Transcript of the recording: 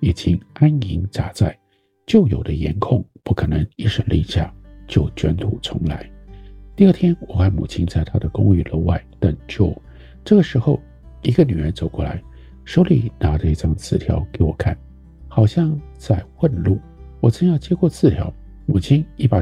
已经安营扎寨，旧有的严控不可能一声令下就卷土重来。第二天，我和母亲在她的公寓楼外等Joe。这个时候，一个女人走过来，手里拿着一张字条给我看，好像在问路。我正要接过字条，母亲一把